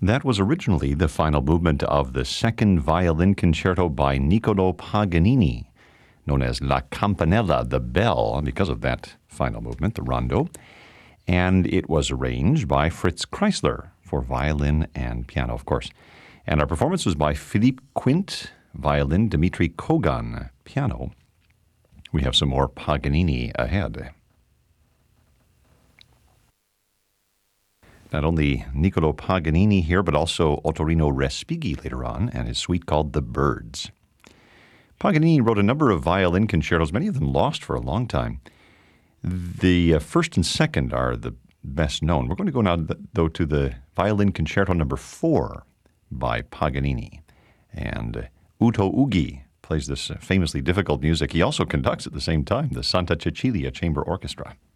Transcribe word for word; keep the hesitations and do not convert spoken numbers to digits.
That was originally the final movement of the second violin concerto by Niccolò Paganini, known as La Campanella, the bell, because of that final movement, the rondo. And it was arranged by Fritz Kreisler for violin and piano, of course. And our performance was by Philippe Quint, violin, Dmitri Kogan, piano. We have some more Paganini ahead. Not only Niccolò Paganini here, but also Ottorino Respighi later on, and his suite called The Birds. Paganini wrote a number of violin concertos, many of them lost for a long time. The uh, first and second are the best known. We're going to go now, though, to the violin concerto number four by Paganini. And uh, Uto Uggi plays this uh, famously difficult music. He also conducts at the same time the Santa Cecilia Chamber Orchestra.